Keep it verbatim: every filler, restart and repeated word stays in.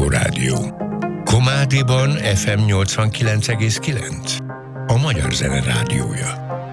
Rádió. Komádiban ef em nyolcvankilenc egész kilenc. A Magyar Zene Rádiója.